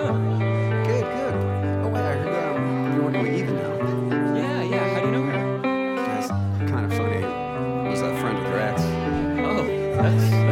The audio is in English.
doing? Good, good. Oh wait, I heard you're working with Eva now. Yeah, yeah. How do you know her? That's kind of funny. Was a friend with your ex. Oh, that's